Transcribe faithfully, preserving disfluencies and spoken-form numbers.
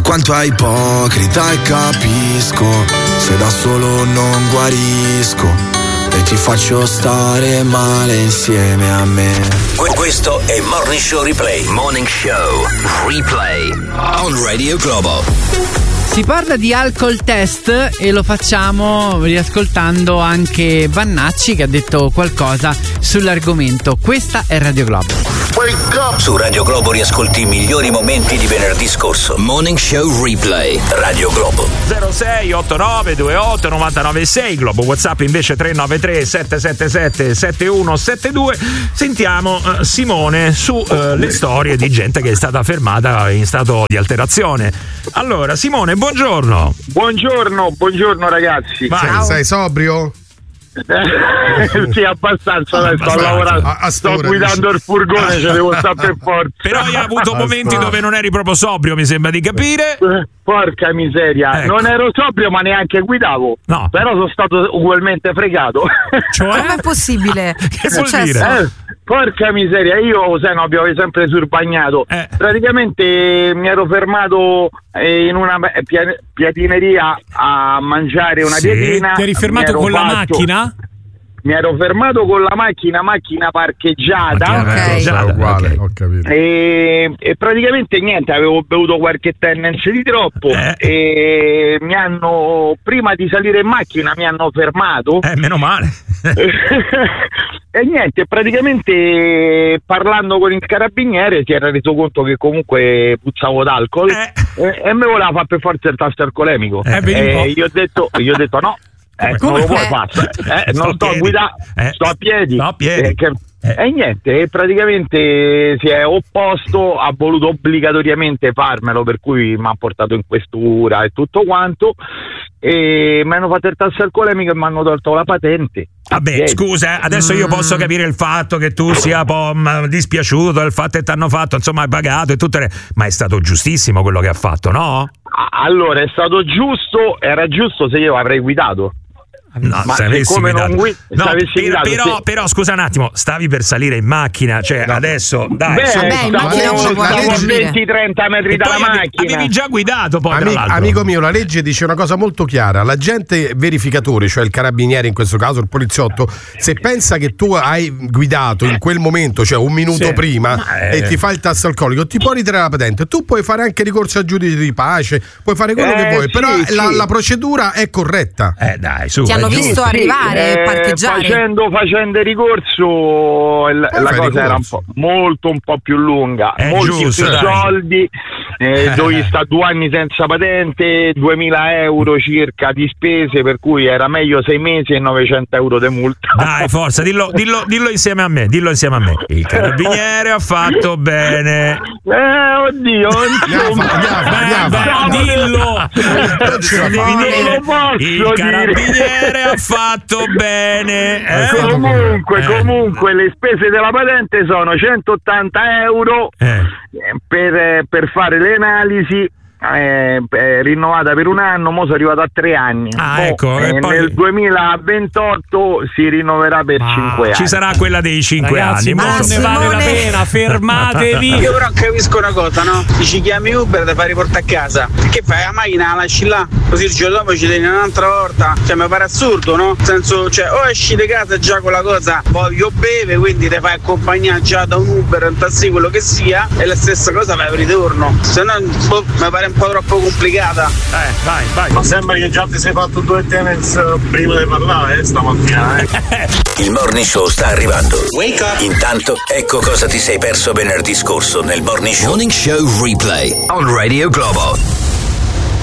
quanto è ipocrita e capisco, se da solo non guarisco e ti faccio stare male insieme a me. Questo è Morning Show Replay. Morning Show Replay on Radio Globo. Si parla di alcol test e lo facciamo riascoltando anche Vannacci, che ha detto qualcosa sull'argomento. Questa è Radio Globo. Su Radio Globo riascolti i migliori momenti di venerdì scorso. Morning Show Replay. Radio Globo. zero sei otto nove due otto nove nove sei. Globo WhatsApp invece tre nove tre sette sette sette sette uno sette due. Sentiamo uh, Simone su uh, le storie di gente che è stata fermata in stato di alterazione. Allora Simone, buongiorno. Buongiorno, buongiorno ragazzi. Sei, sei sobrio? Sì, abbastanza, dai, sto abbastanza. lavorando, A- a sto stora, guidando dici. il furgone, ce devo stare per forza. Però hai avuto momenti dove non eri proprio sobrio, mi sembra di capire. Eh, Porca miseria, Ecco. non ero sobrio ma neanche guidavo. No. Però sono stato ugualmente fregato. Cioè? Com'è possibile? Che vuol successo? dire? Eh, porca miseria, io se no abbiamo sempre sul bagnato. Eh. Praticamente mi ero fermato eh, in una pia- piadineria a mangiare una Sì. piadina. Ti eri fermato Mi ero con la fatto- macchina? Mi ero fermato con la macchina, macchina parcheggiata. Ok. Già, uguale, ok. ho capito. E, e praticamente niente, avevo bevuto qualche tendenza di troppo Eh. e mi hanno, prima di salire in macchina, mi hanno fermato. Eh, meno male. E niente, praticamente parlando con il carabiniere si era reso conto che comunque puzzavo d'alcol Eh. e, e me voleva fare per forza il tasto alcolemico. Eh, vedi un po'. e io ho detto, io ho detto no. Eh, Come? non lo puoi Eh. fare, eh, Sto non a sto a piedi. guidare, Eh. sto a piedi. Sto a piedi. Eh, che- Eh. E niente, e praticamente si è opposto, ha voluto obbligatoriamente farmelo, per cui mi ha portato in questura e tutto quanto, e mi hanno fatto il tasso alcolemico e mi hanno tolto la patente. Vabbè, Piedi. scusa, adesso io posso capire il fatto che tu sia un po' mm, dispiaciuto del fatto che ti hanno fatto, insomma, hai pagato e tutte le... ma è stato giustissimo quello che ha fatto, no? A- Allora, è stato giusto, era giusto se io avrei guidato. No, Ma se avessi siccome non guidato. gui- se No, avessi per- guidato, però, sì. però, scusa un attimo, stavi per salire in macchina, cioè adesso, dai. Beh, su. Vabbè, in stavo, macchina uno può stavo a dormire. venti trenta metri E dalla poi ave- macchina. avevi già guidato poi, tra Ami- l'altro. amico mio, la legge dice una cosa molto chiara: l'agente verificatore, cioè il carabiniere in questo caso, il poliziotto, se pensa che tu hai guidato in quel momento, cioè un minuto Sì. prima, Ma, eh. e ti fa il tasso alcolico, ti può ritirare la patente. Tu puoi fare anche ricorso a giudice di pace, puoi fare quello Eh, che vuoi, sì, però sì. la, la procedura è corretta. Eh dai, su. Ti hanno è giusto. visto arrivare e eh, parcheggiare. Facendo, facendo il ricorso il- Poi la fai cosa ricorso. era un po' molto un po' più lunga, È molti giusto, più dai. soldi, eh, dovevi stare due anni senza patente, duemila euro circa di spese, per cui era meglio sei mesi e novecento euro di multa. Dai, forza, dillo, dillo, dillo insieme a me, dillo insieme a me. Il carabiniere ha fatto bene. Eh, oddio, insomma, Andiamo, Beh, andiamo. beh, dillo. Devi Non dire, lo posso il dire. carabiniere ha fatto bene. eh? Comunque, Eh. comunque le spese della patente sono centottanta euro Eh. eh, per, per fare le analisi. Eh, eh, rinnovata per un anno, mo sono arrivato a tre anni. Ah, Mo, ecco, e eh, poi- nel duemilaventotto si rinnoverà per cinque anni. Ci sarà quella dei cinque Ragazzi, anni. non molto ne bene. vale la Simone. pena, fermatevi. Io però capisco una cosa, no? Dici chiami Uber da fare riportare a casa. Che fai? La macchina la lasci là, così il giorno dopo ci tieni un'altra volta. Cioè mi pare assurdo, no? Nel senso, cioè, o esci di casa già con la cosa, voglio beve, quindi ti fai accompagnare già da un Uber, un taxi, quello che sia, e la stessa cosa fai per ritorno. Se no, boh, mi pare un po' troppo complicata. Eh, vai, vai. Ma sembra che già ti sei fatto due tennis prima di parlare, eh, stamattina, eh. Il Morning Show sta arrivando. Intanto, ecco cosa ti sei perso venerdì scorso nel Morning Show. Morning Show Replay on Radio Globo.